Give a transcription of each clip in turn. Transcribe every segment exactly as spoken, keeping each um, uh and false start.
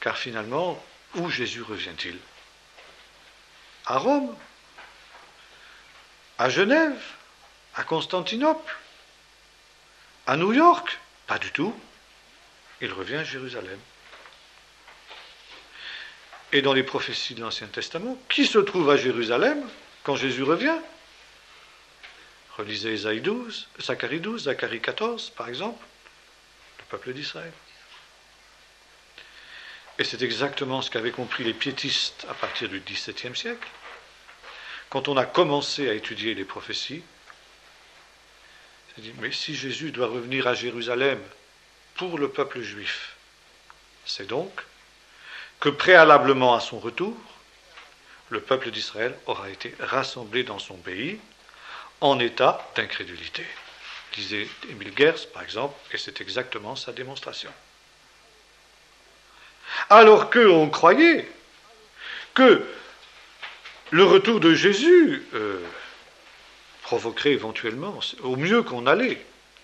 Car finalement, où Jésus revient-il? À Rome? À Genève? À Constantinople? À New York? Pas du tout. Il revient à Jérusalem. Et dans les prophéties de l'Ancien Testament, qui se trouve à Jérusalem quand Jésus revient? Relisez Ésaïe douze, Zacharie douze, Zacharie quatorze, par exemple, le peuple d'Israël. Et c'est exactement ce qu'avaient compris les piétistes à partir du dix-septième siècle. Quand on a commencé à étudier les prophéties, on s'est dit, mais si Jésus doit revenir à Jérusalem pour le peuple juif, c'est donc que préalablement à son retour, le peuple d'Israël aura été rassemblé dans son pays en état d'incrédulité. Disait Émile Gers, par exemple, et c'est exactement sa démonstration. Alors qu'on croyait que le retour de Jésus euh, provoquerait éventuellement, au mieux qu'on allait,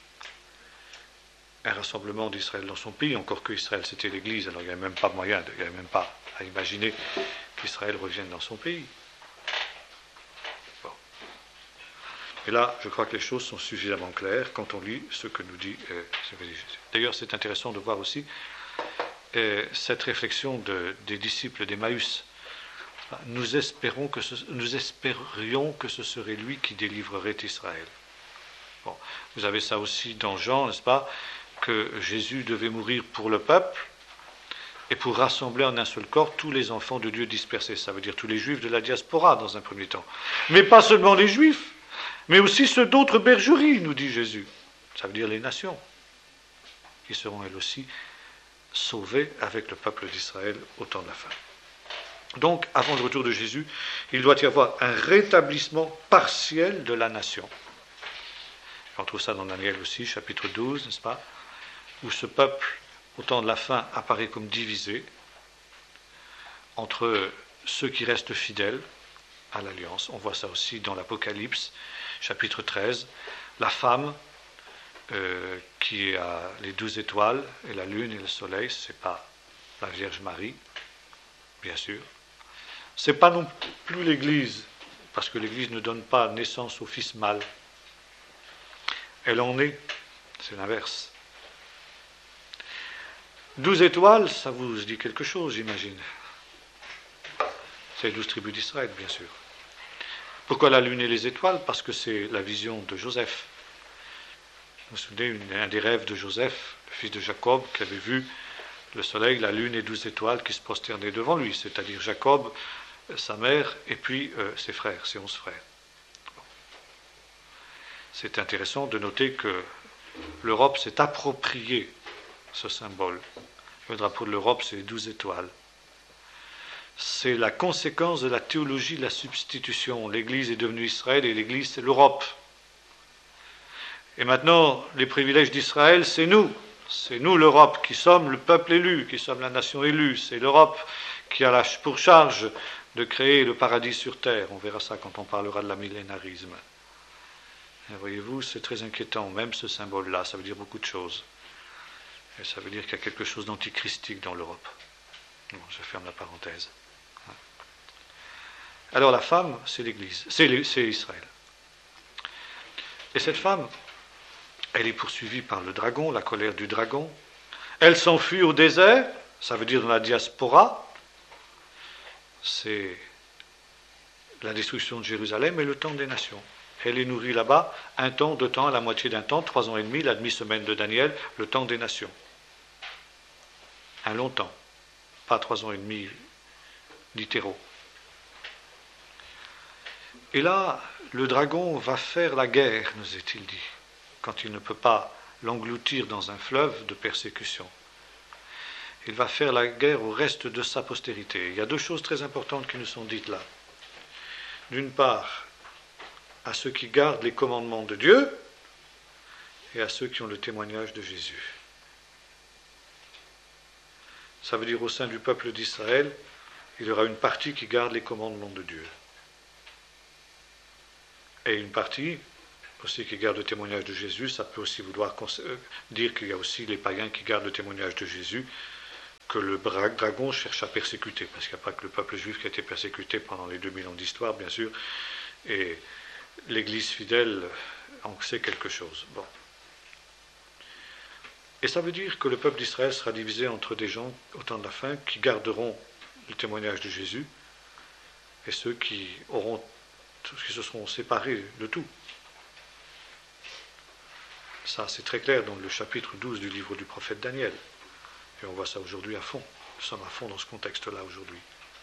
un rassemblement d'Israël dans son pays, encore que Israël c'était l'Église, alors il n'y avait même pas moyen, il n'y avait même pas à imaginer qu'Israël revienne dans son pays. Bon. Et là, je crois que les choses sont suffisamment claires quand on lit ce que nous dit, euh, ce que dit Jésus. D'ailleurs, c'est intéressant de voir aussi euh, cette réflexion de, des disciples d'Emmaüs. Nous, espérons que ce, nous espérions que ce serait lui qui délivrerait Israël. Bon. Vous avez ça aussi dans Jean, n'est-ce pas, que Jésus devait mourir pour le peuple et pour rassembler en un seul corps tous les enfants de Dieu dispersés. Ça veut dire tous les juifs de la diaspora dans un premier temps. Mais pas seulement les juifs, mais aussi ceux d'autres bergeries, nous dit Jésus. Ça veut dire les nations, qui seront elles aussi sauvées avec le peuple d'Israël au temps de la fin. Donc, avant le retour de Jésus, il doit y avoir un rétablissement partiel de la nation. On trouve ça dans Daniel aussi, chapitre douze, n'est-ce pas, où ce peuple, au temps de la fin, apparaît comme divisé entre ceux qui restent fidèles à l'alliance. On voit ça aussi dans l'Apocalypse, chapitre treize, la femme euh, qui a les douze étoiles, et la lune et le soleil, ce n'est pas la Vierge Marie, bien sûr. Ce n'est pas non plus l'Église, parce que l'Église ne donne pas naissance au fils mâle. Elle en est, c'est l'inverse. Douze étoiles, ça vous dit quelque chose, j'imagine. C'est les douze tribus d'Israël, bien sûr. Pourquoi la lune et les étoiles? Parce que c'est la vision de Joseph. Vous vous souvenez, une, un des rêves de Joseph, le fils de Jacob, qui avait vu le soleil, la lune et douze étoiles qui se prosternaient devant lui, c'est-à-dire Jacob, sa mère, et puis euh, ses frères, ses onze frères. C'est intéressant de noter que l'Europe s'est appropriée ce symbole. Le drapeau de l'Europe, c'est les douze étoiles. C'est la conséquence de la théologie de la substitution. L'Église est devenue Israël et l'Église, c'est l'Europe. Et maintenant, les privilèges d'Israël, c'est nous. C'est nous, l'Europe, qui sommes le peuple élu, qui sommes la nation élue. C'est l'Europe qui a la pour charge de créer le paradis sur terre. On verra ça quand on parlera de la millénarisme. Et voyez-vous, c'est très inquiétant, même ce symbole-là, ça veut dire beaucoup de choses. Et ça veut dire qu'il y a quelque chose d'antichristique dans l'Europe. Bon, je ferme la parenthèse. Alors la femme, c'est l'Église, c'est, c'est Israël. Et cette femme, elle est poursuivie par le dragon, la colère du dragon. Elle s'enfuit au désert, ça veut dire dans la diaspora. C'est la destruction de Jérusalem et le temps des nations. Elle est nourrie là-bas un temps, deux temps, à la moitié d'un temps, trois ans et demi, la demi-semaine de Daniel, le temps des nations. Un long temps, pas trois ans et demi littéraux. Et là, le dragon va faire la guerre, nous est-il dit, quand il ne peut pas l'engloutir dans un fleuve de persécution. Il va faire la guerre au reste de sa postérité. Il y a deux choses très importantes qui nous sont dites là. D'une part, à ceux qui gardent les commandements de Dieu et à ceux qui ont le témoignage de Jésus. Ça veut dire au sein du peuple d'Israël, il y aura une partie qui garde les commandements de Dieu. Et une partie aussi qui garde le témoignage de Jésus. Ça peut aussi vouloir dire qu'il y a aussi les païens qui gardent le témoignage de Jésus, que le dragon cherche à persécuter, parce qu'il n'y a pas que le peuple juif qui a été persécuté pendant les deux mille ans d'histoire, bien sûr, et l'Église fidèle en sait quelque chose. Bon. Et ça veut dire que le peuple d'Israël sera divisé entre des gens, au temps de la fin, qui garderont le témoignage de Jésus, et ceux qui auront, qui se seront séparés de tout. Ça, c'est très clair dans le chapitre douze du livre du prophète Daniel. Et on voit ça aujourd'hui à fond. Nous sommes à fond dans ce contexte-là aujourd'hui.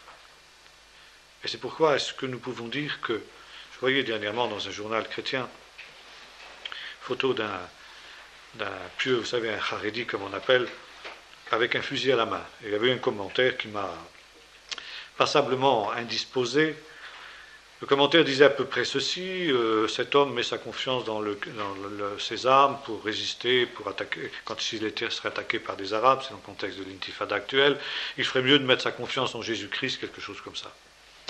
Et c'est pourquoi est-ce que nous pouvons dire que, je voyais dernièrement dans un journal chrétien, photo d'un, d'un pieux, vous savez, un haredi comme on appelle, avec un fusil à la main. Et il y avait un commentaire qui m'a passablement indisposé. Le commentaire disait à peu près ceci, euh, cet homme met sa confiance dans, le, dans le, ses armes pour résister, pour attaquer, quand il était, serait attaqué par des Arabes, c'est dans le contexte de l'intifada actuelle, il ferait mieux de mettre sa confiance en Jésus-Christ, quelque chose comme ça.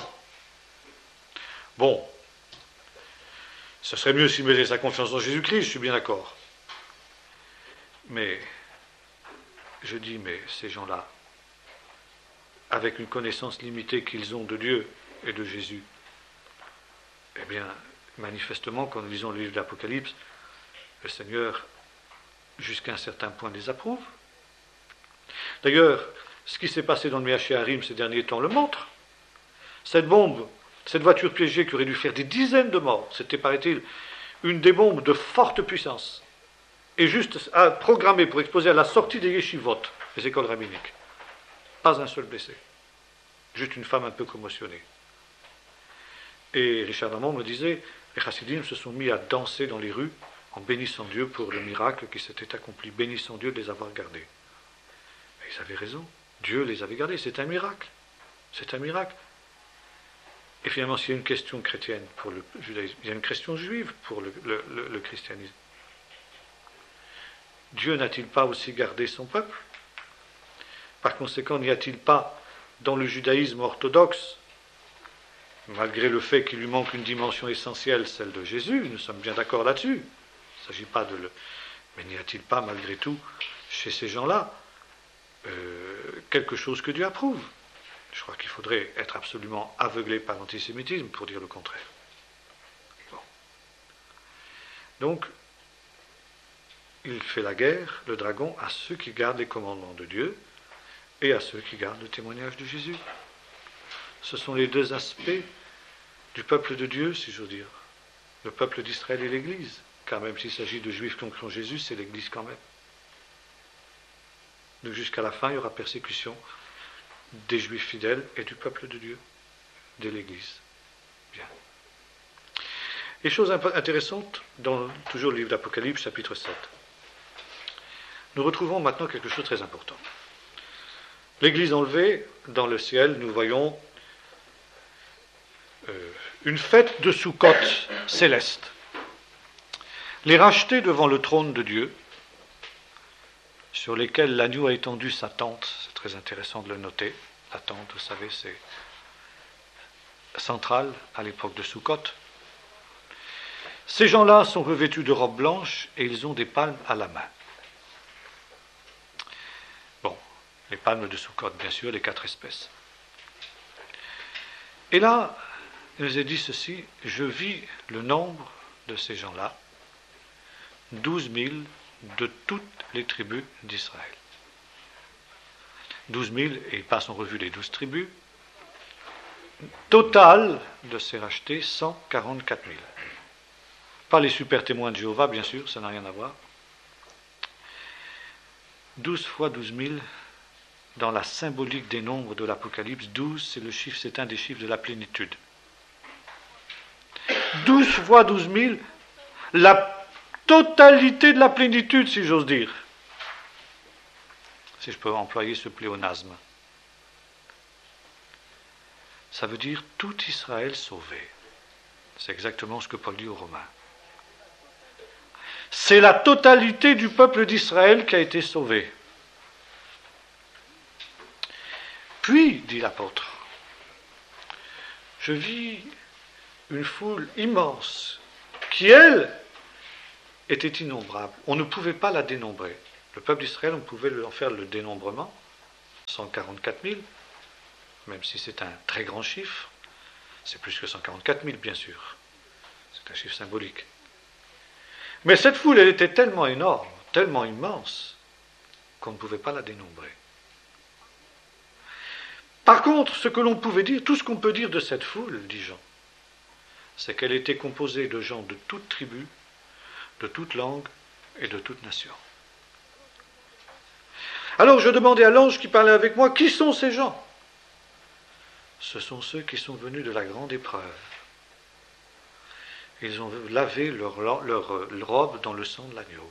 Bon, ce serait mieux s'il mettait sa confiance en Jésus-Christ, je suis bien d'accord. Mais, je dis, mais ces gens-là, avec une connaissance limitée qu'ils ont de Dieu et de Jésus, eh bien, manifestement, quand nous lisons le livre de l'Apocalypse, le Seigneur, jusqu'à un certain point, les approuve. D'ailleurs, ce qui s'est passé dans le Méachéarim ces derniers temps le montre. Cette bombe, cette voiture piégée qui aurait dû faire des dizaines de morts, c'était, paraît-il, une des bombes de forte puissance, et juste programmée pour exploser à la sortie des yeshivot, les écoles rabbiniques. Pas un seul blessé. Juste une femme un peu commotionnée. Et Richard Damon me disait, les chassidim se sont mis à danser dans les rues en bénissant Dieu pour le miracle qui s'était accompli, bénissant Dieu de les avoir gardés. Et ils avaient raison, Dieu les avait gardés, c'est un miracle, c'est un miracle. Et finalement, s'il y a une question chrétienne pour le judaïsme, il y a une question juive pour le, le, le, le christianisme. Dieu n'a-t-il pas aussi gardé son peuple? Par conséquent, n'y a-t-il pas dans le judaïsme orthodoxe, malgré le fait qu'il lui manque une dimension essentielle, celle de Jésus, nous sommes bien d'accord là-dessus, il ne s'agit pas de le... Mais n'y a-t-il pas, malgré tout, chez ces gens-là, euh, quelque chose que Dieu approuve? Je crois qu'il faudrait être absolument aveuglé par l'antisémitisme pour dire le contraire. Bon. Donc, il fait la guerre, le dragon, à ceux qui gardent les commandements de Dieu et à ceux qui gardent le témoignage de Jésus. Ce sont les deux aspects du peuple de Dieu, si j'ose dire. Le peuple d'Israël et l'Église. Car même s'il s'agit de Juifs qui ont cru en Jésus, c'est l'Église quand même. Donc jusqu'à la fin, il y aura persécution des Juifs fidèles et du peuple de Dieu, de l'Église. Bien. Et chose intéressante, dans toujours le livre d'Apocalypse, chapitre sept. Nous retrouvons maintenant quelque chose de très important. L'Église enlevée, dans le ciel, nous voyons euh, une fête de Soukhot céleste. Les rachetés devant le trône de Dieu, sur lesquels l'agneau a étendu sa tente, c'est très intéressant de le noter. La tente, vous savez, c'est central à l'époque de Soukhot. Ces gens-là sont revêtus de robes blanches et ils ont des palmes à la main. Bon, les palmes de Soukhot, bien sûr, les quatre espèces. Et là, il nous est dit ceci, je vis le nombre de ces gens-là, douze mille de toutes les tribus d'Israël. douze mille, et il passe en revue les douze tribus. Total de ces rachetés, cent quarante-quatre mille. Pas les super témoins de Jéhovah, bien sûr, ça n'a rien à voir. douze fois douze mille, dans la symbolique des nombres de l'Apocalypse, douze, c'est le chiffre, c'est un des chiffres de la plénitude. douze fois douze mille, la totalité de la plénitude, si j'ose dire. Si je peux employer ce pléonasme. Ça veut dire tout Israël sauvé. C'est exactement ce que Paul dit aux Romains. C'est la totalité du peuple d'Israël qui a été sauvé. Puis, dit l'apôtre, je vis une foule immense qui, elle, était innombrable. On ne pouvait pas la dénombrer. Le peuple d'Israël, on pouvait en faire le dénombrement. cent quarante-quatre mille, même si c'est un très grand chiffre. C'est plus que cent quarante-quatre mille, bien sûr. C'est un chiffre symbolique. Mais cette foule, elle était tellement énorme, tellement immense, qu'on ne pouvait pas la dénombrer. Par contre, ce que l'on pouvait dire, tout ce qu'on peut dire de cette foule, dit Jean, c'est qu'elle était composée de gens de toute tribu, de toute langue et de toute nation. Alors je demandais à l'ange qui parlait avec moi, qui sont ces gens? Ce sont ceux qui sont venus de la grande épreuve. Ils ont lavé leur, leur, leur robe dans le sang de l'agneau.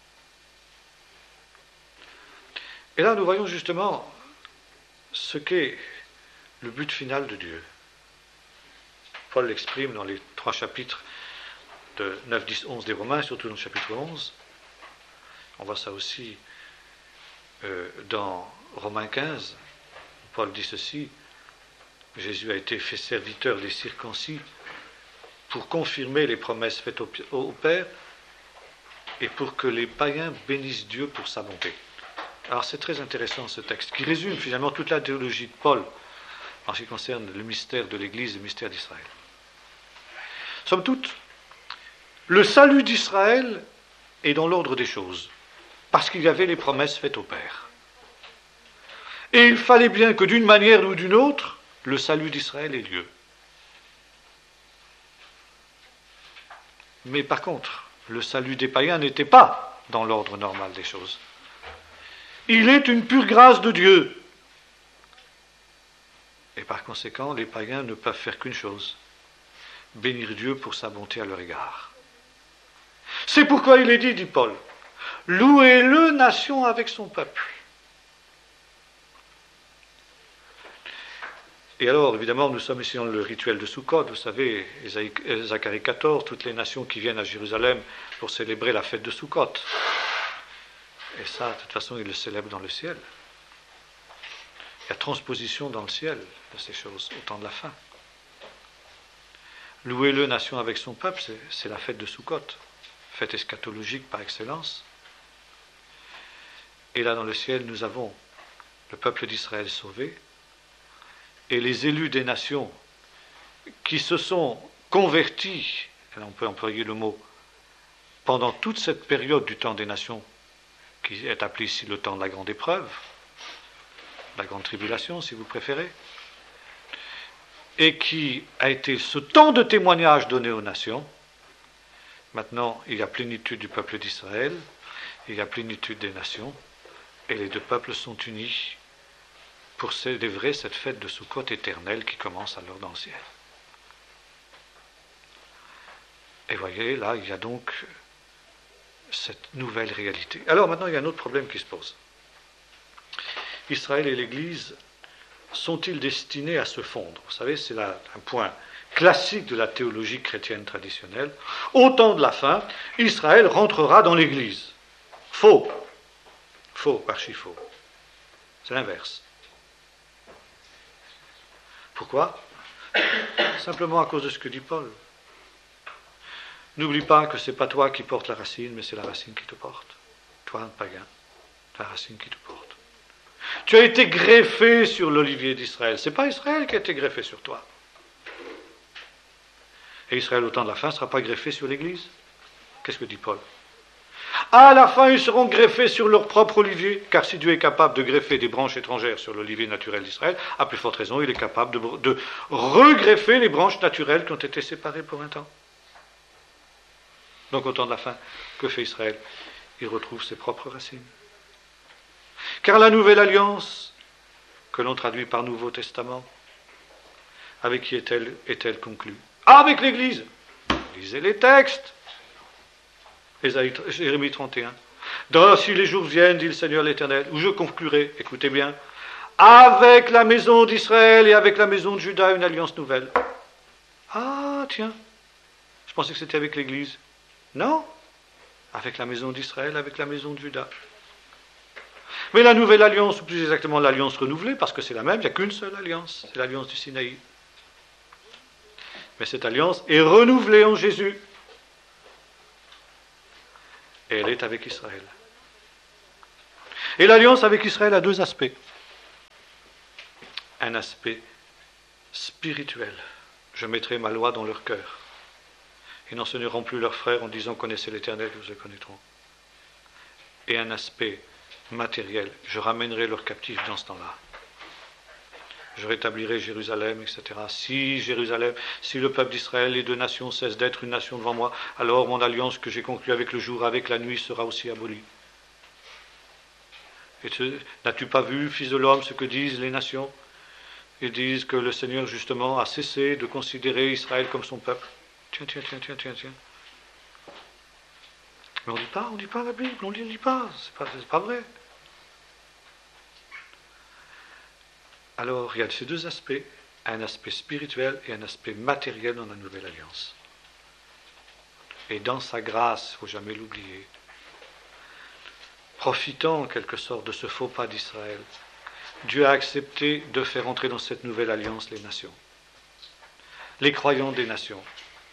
Et là, nous voyons justement ce qu'est le but final de Dieu. Paul l'exprime dans les trois chapitres de neuf, dix, onze des Romains, surtout dans le chapitre onze. On voit ça aussi euh, dans Romains quinze. Paul dit ceci: Jésus a été fait serviteur des circoncis pour confirmer les promesses faites au, au Père et pour que les païens bénissent Dieu pour sa bonté. Alors c'est très intéressant ce texte, qui résume finalement toute la théologie de Paul en ce qui concerne le mystère de l'Église et le mystère d'Israël. Somme toute, le salut d'Israël est dans l'ordre des choses, parce qu'il y avait les promesses faites au Père. Et il fallait bien que d'une manière ou d'une autre, le salut d'Israël ait lieu. Mais par contre, le salut des païens n'était pas dans l'ordre normal des choses. Il est une pure grâce de Dieu. Et par conséquent, les païens ne peuvent faire qu'une chose: bénir Dieu pour sa bonté à leur égard. C'est pourquoi il est dit, dit Paul, louez-le, nation, avec son peuple. Et alors, évidemment, nous sommes ici dans le rituel de Sukkot. Vous savez, Zacharie quatorze, toutes les nations qui viennent à Jérusalem pour célébrer la fête de Sukkot. Et ça, de toute façon, ils le célèbrent dans le ciel. Il y a transposition dans le ciel de ces choses au temps de la fin. Louez-le, nation, avec son peuple, c'est, c'est la fête de Sukkot, fête eschatologique par excellence. Et là, dans le ciel, nous avons le peuple d'Israël sauvé et les élus des nations qui se sont convertis, et là on peut employer le mot, pendant toute cette période du temps des nations, qui est appelé ici le temps de la grande épreuve, la grande tribulation si vous préférez, et qui a été ce temps de témoignage donné aux nations. Maintenant, il y a plénitude du peuple d'Israël, il y a plénitude des nations, et les deux peuples sont unis pour célébrer cette fête de Sukkot éternelle qui commence alors dans le ciel. Et voyez, là, il y a donc cette nouvelle réalité. Alors maintenant, il y a un autre problème qui se pose. Israël et l'Église sont-ils destinés à se fondre? Vous savez, c'est là un point classique de la théologie chrétienne traditionnelle. Au temps de la fin, Israël rentrera dans l'Église. Faux. Faux, archi faux. C'est l'inverse. Pourquoi? Simplement à cause de ce que dit Paul. N'oublie pas que ce n'est pas toi qui portes la racine, mais c'est la racine qui te porte. Toi, un païen, la racine qui te porte. Tu as été greffé sur l'olivier d'Israël. Ce n'est pas Israël qui a été greffé sur toi. Et Israël, au temps de la fin, ne sera pas greffé sur l'Église. Qu'est-ce que dit Paul? À la fin, ils seront greffés sur leur propre olivier, car si Dieu est capable de greffer des branches étrangères sur l'olivier naturel d'Israël, à plus forte raison, il est capable de, de regreffer les branches naturelles qui ont été séparées pour un temps. Donc, au temps de la fin, que fait Israël? Il retrouve ses propres racines. Car la nouvelle alliance, que l'on traduit par Nouveau Testament, avec qui est-elle, est-elle conclue? Avec l'Église. Lisez les textes. Ésaïe, Jérémie trente et un. Dans si les jours viennent, dit le Seigneur l'Éternel, où je conclurai, écoutez bien, avec la maison d'Israël et avec la maison de Juda, une alliance nouvelle. Ah, tiens, je pensais que c'était avec l'Église. Non, avec la maison d'Israël, avec la maison de Juda. Mais la nouvelle alliance, ou plus exactement l'alliance renouvelée, parce que c'est la même, il n'y a qu'une seule alliance, c'est l'alliance du Sinaï. Mais cette alliance est renouvelée en Jésus. Et elle est avec Israël. Et l'alliance avec Israël a deux aspects. un aspect spirituel. Je mettrai ma loi dans leur cœur. Ils n'enseigneront plus leurs frères en disant « Connaissez l'Éternel, vous le connaîtront ». Et un aspect matériel. Je ramènerai leurs captifs dans ce temps-là. Je rétablirai Jérusalem, et cetera. Si Jérusalem, si le peuple d'Israël, les deux nations cessent d'être une nation devant moi, alors mon alliance que j'ai conclue avec le jour, avec la nuit, sera aussi abolie. Et tu, n'as-tu pas vu, fils de l'homme, ce que disent les nations? Ils disent que le Seigneur, justement, a cessé de considérer Israël comme son peuple. Tiens, tiens, tiens, tiens, tiens, tiens. Mais on ne dit pas, on ne dit pas la Bible, on ne lit pas, c'est pas, c'est pas vrai. Alors, il y a ces deux aspects, un aspect spirituel et un aspect matériel dans la Nouvelle Alliance. Et dans sa grâce, il ne faut jamais l'oublier, profitant en quelque sorte de ce faux pas d'Israël, Dieu a accepté de faire entrer dans cette Nouvelle Alliance les nations, les croyants des nations.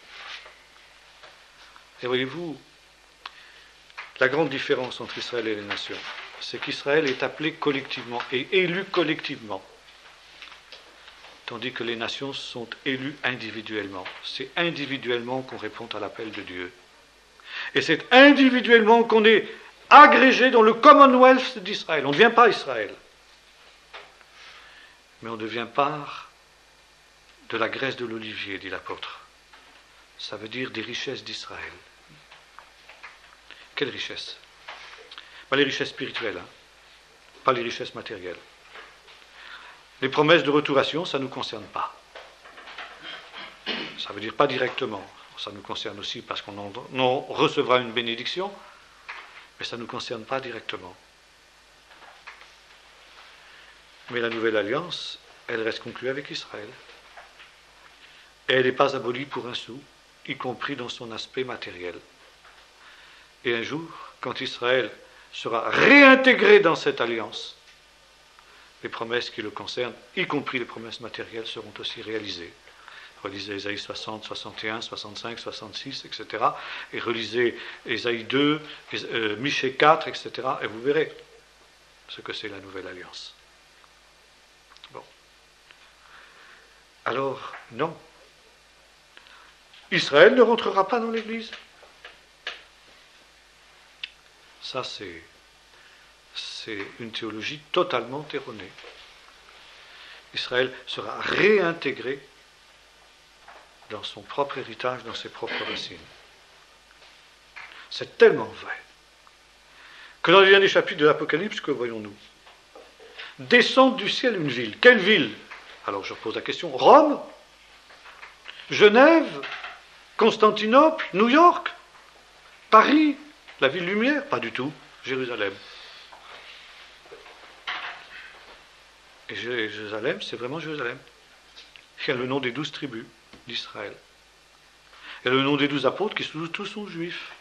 Et voyez-vous, la grande différence entre Israël et les nations, c'est qu'Israël est appelé collectivement et élu collectivement, tandis que les nations sont élues individuellement. C'est individuellement qu'on répond à l'appel de Dieu. Et c'est individuellement qu'on est agrégé dans le Commonwealth d'Israël. On ne devient pas Israël, mais on devient part de la graisse de l'olivier, dit l'apôtre. Ça veut dire des richesses d'Israël. Quelles richesses? Pas les richesses spirituelles, hein, pas les richesses matérielles. Les promesses de restauration, ça ne nous concerne pas. Ça veut dire pas directement. Ça nous concerne aussi parce qu'on en, en recevra une bénédiction, mais ça ne nous concerne pas directement. Mais la Nouvelle Alliance, elle reste conclue avec Israël. Et elle n'est pas abolie pour un sou, y compris dans son aspect matériel. Et un jour, quand Israël sera réintégré dans cette alliance, les promesses qui le concernent, y compris les promesses matérielles, seront aussi réalisées. Relisez Ésaïe soixante, soixante et un, soixante-cinq, soixante-six, et cetera. Et relisez Ésaïe deux, euh, Michée quatre, et cetera. Et vous verrez ce que c'est la Nouvelle Alliance. Bon. Alors, non. Israël ne rentrera pas dans l'Église. Ça, c'est... c'est une théologie totalement erronée. Israël sera réintégré dans son propre héritage, dans ses propres racines. C'est tellement vrai que dans les derniers chapitres de l'Apocalypse, que voyons-nous? Descendre du ciel une ville. Quelle ville? Alors je pose la question. Rome? Genève? Constantinople? New York? Paris? La ville lumière? Pas du tout. Jérusalem. Et Jérusalem, c'est vraiment Jérusalem. Il y a le nom des douze tribus d'Israël. Il y a le nom des douze apôtres qui sont, tous sont juifs.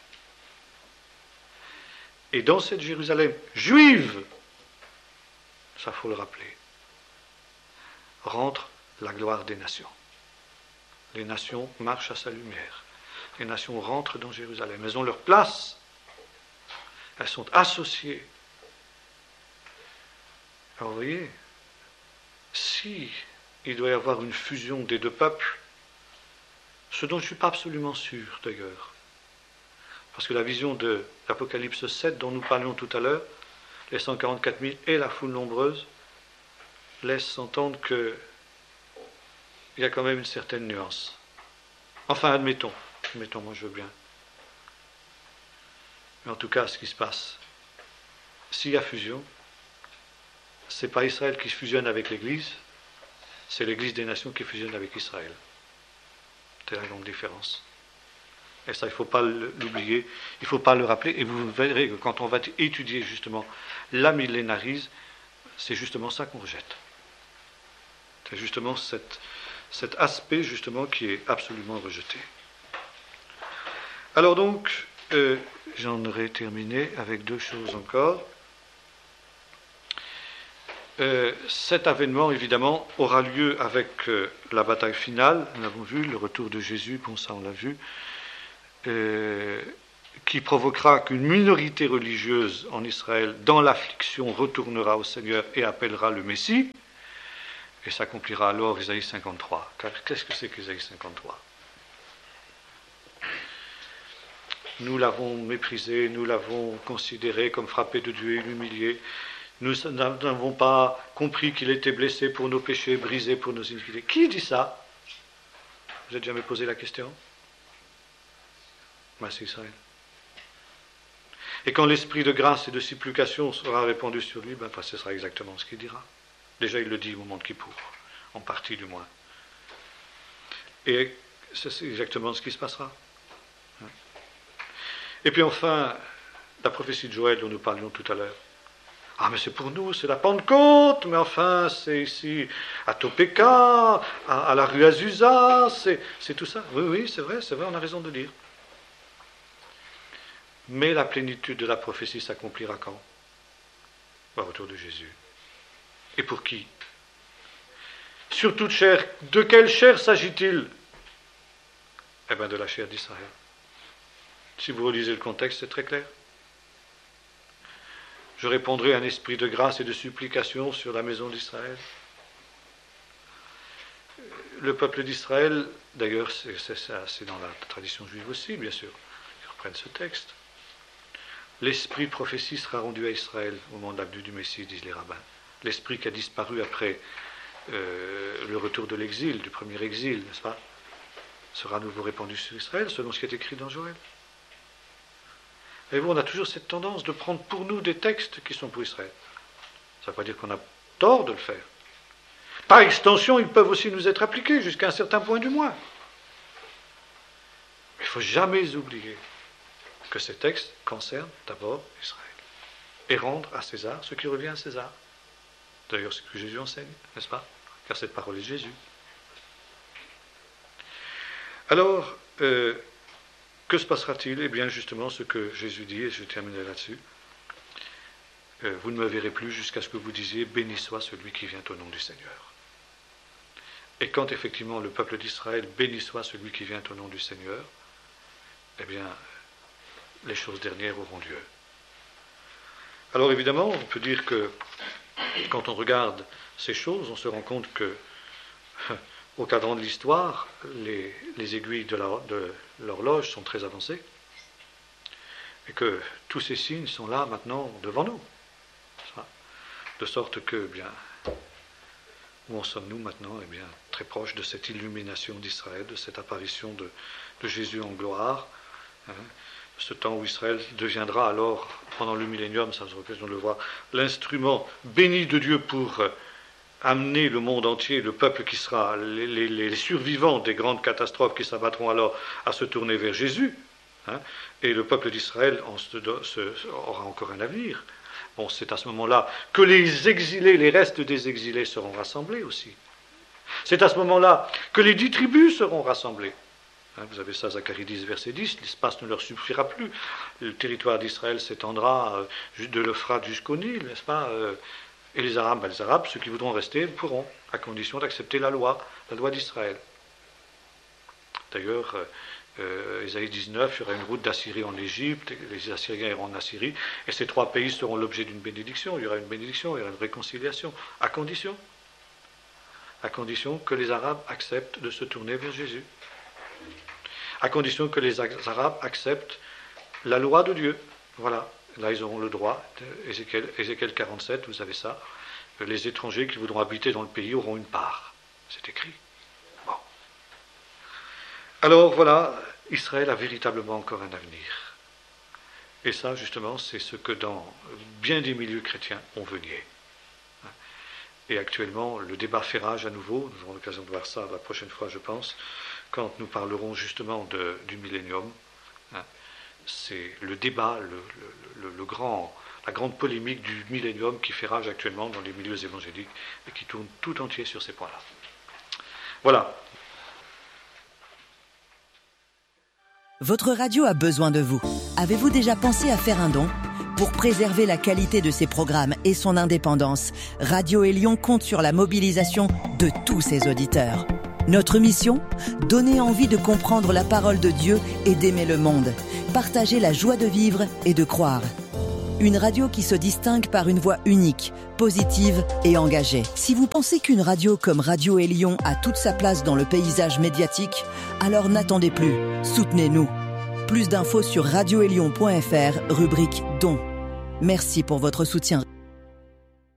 Et dans cette Jérusalem juive, ça faut le rappeler, rentre la gloire des nations. Les nations marchent à sa lumière. Les nations rentrent dans Jérusalem. Elles ont leur place. Elles sont associées. Alors vous voyez, si il doit y avoir une fusion des deux peuples, ce dont je ne suis pas absolument sûr d'ailleurs, parce que la vision de l'Apocalypse sept dont nous parlions tout à l'heure, les cent quarante-quatre mille et la foule nombreuse, laissent entendre qu'il y a quand même une certaine nuance. Enfin, admettons, admettons, moi je veux bien. Mais en tout cas, ce qui se passe, s'il y a fusion, ce n'est pas Israël qui fusionne avec l'Église, c'est l'Église des nations qui fusionne avec Israël. C'est la grande différence. Et ça, il ne faut pas l'oublier, il ne faut pas le rappeler, et vous verrez que quand on va étudier justement la millénarise, c'est justement ça qu'on rejette. C'est justement cette, cet aspect justement qui est absolument rejeté. Alors donc, euh, j'en aurais terminé avec deux choses encore. Euh, cet avènement, évidemment, aura lieu avec euh, la bataille finale, nous l'avons vu, le retour de Jésus, bon ça on l'a vu, euh, qui provoquera qu'une minorité religieuse en Israël, dans l'affliction, retournera au Seigneur et appellera le Messie. Et s'accomplira alors Ésaïe cinquante-trois. Car qu'est-ce que c'est qu'Ésaïe cinquante-trois? Nous l'avons méprisé, nous l'avons considéré comme frappé de Dieu et humilié. Nous n'avons pas compris qu'il était blessé pour nos péchés, brisé pour nos iniquités. Qui dit ça? Vous n'avez jamais posé la question? Ben, c'est Israël. Et quand l'esprit de grâce et de supplication sera répandu sur lui, ben, ce sera exactement ce qu'il dira. Déjà, il le dit au moment de Kippour, en partie du moins. Et c'est exactement ce qui se passera. Et puis enfin, la prophétie de Joël dont nous parlions tout à l'heure. Ah, mais c'est pour nous, c'est la Pentecôte, mais enfin, c'est ici à Topeka, à, à la rue Azusa, c'est, c'est tout ça. Oui, oui, c'est vrai, c'est vrai, on a raison de dire. Mais la plénitude de la prophétie s'accomplira quand? Au retour de Jésus. Et pour qui? Sur toute chair. De quelle chair s'agit-il? Eh bien, de la chair d'Israël. Si vous relisez le contexte, c'est très clair. Je répondrai un esprit de grâce et de supplication sur la maison d'Israël. Le peuple d'Israël, d'ailleurs, c'est, c'est, c'est dans la tradition juive aussi, bien sûr, ils reprennent ce texte. L'esprit de prophétie sera rendu à Israël au moment de la venue du Messie, disent les rabbins. L'esprit qui a disparu après euh, le retour de l'exil, du premier exil, n'est-ce pas, sera à nouveau répandu sur Israël, selon ce qui est écrit dans Joël. Et vous, on a toujours cette tendance de prendre pour nous des textes qui sont pour Israël. Ça ne veut pas dire qu'on a tort de le faire. Par extension, ils peuvent aussi nous être appliqués, jusqu'à un certain point du moins. Mais il ne faut jamais oublier que ces textes concernent d'abord Israël. Et rendre à César ce qui revient à César. D'ailleurs, c'est ce que Jésus enseigne, n'est-ce pas? Car cette parole est de Jésus. Alors, euh, que se passera-t-il? Eh bien, justement, ce que Jésus dit, et je terminerai là-dessus. Euh, vous ne me verrez plus jusqu'à ce que vous disiez « Béni soit celui qui vient au nom du Seigneur ». Et quand, effectivement, le peuple d'Israël « Béni soit celui qui vient au nom du Seigneur », eh bien, les choses dernières auront lieu. Alors, évidemment, on peut dire que, quand on regarde ces choses, on se rend compte que, au cadran de l'histoire, les, les aiguilles de, la, de l'horloge sont très avancées et que tous ces signes sont là maintenant devant nous. De sorte que, eh bien, où en sommes-nous maintenant? Eh bien, très proche de cette illumination d'Israël, de cette apparition de, de Jésus en gloire. Hein, ce temps où Israël deviendra alors, pendant le millénium, ça sera l'occasion de le voir, l'instrument béni de Dieu pour euh, amener le monde entier, le peuple qui sera, les, les, les survivants des grandes catastrophes qui s'abattront alors à se tourner vers Jésus. Hein, et le peuple d'Israël en se, se, aura encore un avenir. Bon, c'est à ce moment-là que les exilés, les restes des exilés seront rassemblés aussi. C'est à ce moment-là que les dix tribus seront rassemblées. Hein, vous avez ça, Zacharie dix, verset dix, l'espace ne leur suffira plus. Le territoire d'Israël s'étendra euh, de l'Euphrate jusqu'au Nil, n'est-ce pas euh, Et les Arabes, ben, les Arabes, ceux qui voudront rester, pourront, à condition d'accepter la loi, la loi d'Israël. D'ailleurs, euh, Euh, Ésaïe dix-neuf, il y aura une route d'Assyrie en Égypte, les Assyriens iront en Assyrie, et ces trois pays seront l'objet d'une bénédiction. Il y aura une bénédiction, il y aura une réconciliation, à condition, à condition que les Arabes acceptent de se tourner vers Jésus, à condition que les Arabes acceptent la loi de Dieu. Voilà, là ils auront le droit. Ézéchiel, Ézéchiel quarante-sept, vous savez ça, les étrangers qui voudront habiter dans le pays auront une part. C'est écrit. Bon. Alors voilà, Israël a véritablement encore un avenir. Et ça, justement, c'est ce que dans bien des milieux chrétiens on veut nier. Et actuellement, le débat fait rage à nouveau, nous aurons l'occasion de voir ça la prochaine fois, je pense, quand nous parlerons justement de, du millénium. C'est le débat, le, le, le, le grand, la grande polémique du millénium qui fait rage actuellement dans les milieux évangéliques et qui tourne tout entier sur ces points-là. Voilà. Votre radio a besoin de vous. Avez-vous déjà pensé à faire un don ? Pour préserver la qualité de ses programmes et son indépendance, Radio Élion compte sur la mobilisation de tous ses auditeurs. Notre mission ? Donner envie de comprendre la parole de Dieu et d'aimer le monde. Partager la joie de vivre et de croire. Une radio qui se distingue par une voix unique, positive et engagée. Si vous pensez qu'une radio comme Radio Élion a toute sa place dans le paysage médiatique, alors n'attendez plus, soutenez-nous. Plus d'infos sur radio élion point f r, rubrique Dons. Merci pour votre soutien.